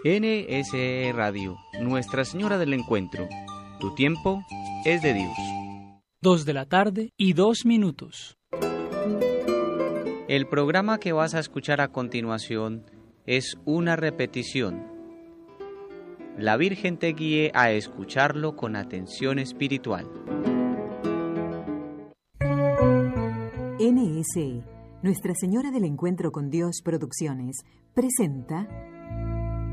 NSE Radio, Nuestra Señora del Encuentro. Tu tiempo es de Dios. 2:02 p.m. El programa que vas a escuchar a continuación es una repetición. La Virgen te guíe a escucharlo con atención espiritual. NSE, Nuestra Señora del Encuentro con Dios Producciones, presenta